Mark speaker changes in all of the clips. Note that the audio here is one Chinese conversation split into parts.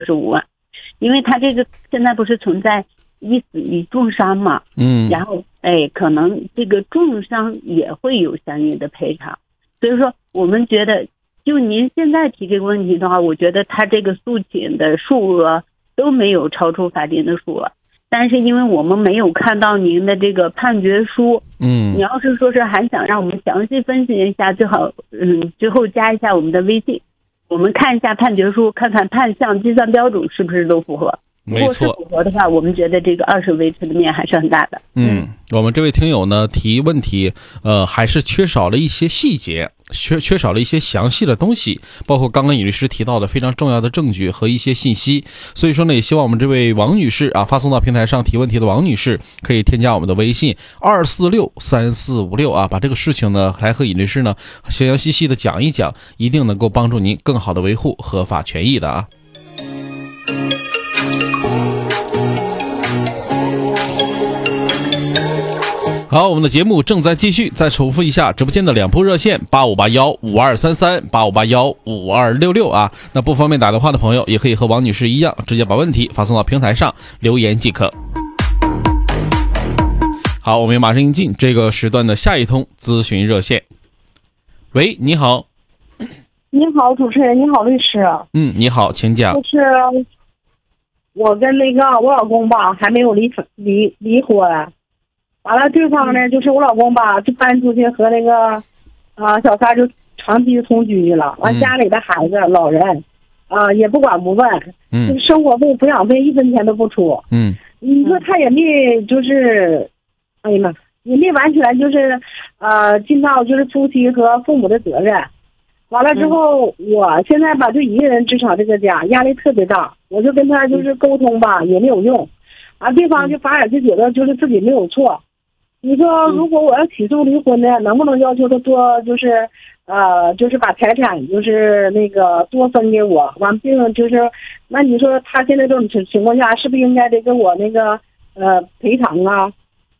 Speaker 1: 45万，因为他这个现在不是存在一死一重伤嘛，然后可能这个重伤也会有相应的赔偿，所以说我们觉得，就您现在提这个问题的话，我觉得他这个诉请的数额都没有超出法定的数额，但是因为我们没有看到您的这个判决书，你要是说是还想让我们详细分析一下，最好之后加一下我们的微信，我们看一下判决书，看看判项计算标准是不是都符合。如果是符合的话，我们觉得这个20维持的面还是很大的。
Speaker 2: 我们这位听友呢提问题，还是缺少了一些细节，缺少了一些详细的东西，包括刚刚尹律师提到的非常重要的证据和一些信息。所以说呢，也希望我们这位王女士啊，发送到平台上提问题的王女士，可以添加我们的微信2463456啊，把这个事情呢来和尹律师呢详详细细的讲一讲，一定能够帮助您更好的维护合法权益的啊。好，我们的节目正在继续，再重复一下直播间的2部热线85815233 85815266啊。那不方便打电话的朋友，也可以和王女士一样，直接把问题发送到平台上留言即可。好，我们马上进这个时段的下一通咨询热线。喂，你好。
Speaker 3: 你好，主持人，你好，律师。
Speaker 2: 你好，请讲。
Speaker 3: 就是我跟我老公吧，还没有离婚。完了，对方呢，就是我老公吧，就搬出去和小三就长期同居去了。完，家里的孩子、老人，也不管不问，就是生活费、抚养费1分钱都不出。你说他也没就是，哎呀妈，也没完全就是尽到就是夫妻和父母的责任。完了之后，我现在吧就一个人支撑这个家，压力特别大。我就跟他就是沟通吧，也没有用。对方就反而就觉得就是自己没有错。你说如果我要起诉离婚呢，能不能要求他多就是把财产就是多分给我？完并就是那你说他现在这种情况下，是不是应该得给我赔偿啊？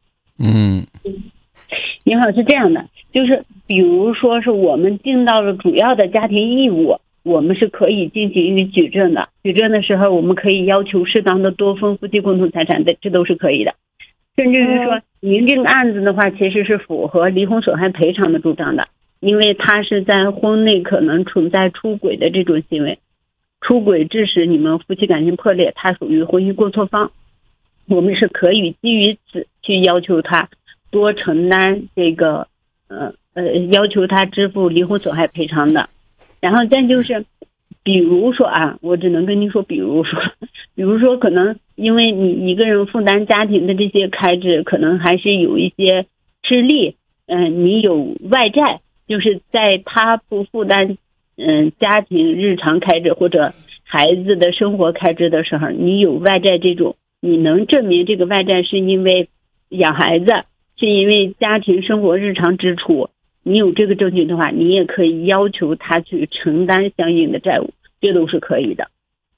Speaker 1: 你好，是这样的，就是比如说是我们尽到了主要的家庭义务，我们是可以进行于举证的。举证的时候，我们可以要求适当的多分夫妻共同财产的，这都是可以的。甚至于说，您这个案子的话，其实是符合离婚损害赔偿的主张的，因为他是在婚内可能存在出轨的这种行为，出轨致使你们夫妻感情破裂，他属于婚姻过错方，我们是可以基于此去要求他多承担要求他支付离婚损害赔偿的。然后再就是比如说我只能跟您说比如说可能因为你一个人负担家庭的这些开支，可能还是有一些吃力，你有外债，就是在他不负担家庭日常开支或者孩子的生活开支的时候，你有外债，这种你能证明这个外债是因为养孩子，是因为家庭生活日常支出，你有这个证据的话，你也可以要求他去承担相应的债务，这都是可以的。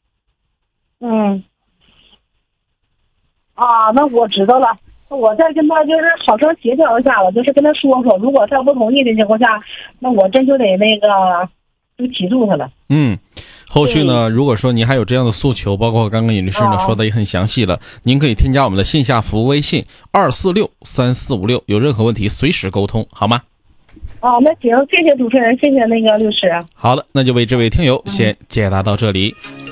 Speaker 3: 那我知道了，我再跟他就是好生协调一下，我就是跟他说，如果他不同意的情况下，那我真就得就起诉他了。
Speaker 2: 后续呢，如果说您还有这样的诉求，包括刚刚尹律师呢说的也很详细了，您可以添加我们的线下服务微信2463456，有任何问题随时沟通，好吗？
Speaker 3: 那行，谢谢主持人，谢谢律师。
Speaker 2: 好了，那就为这位听友先解答到这里。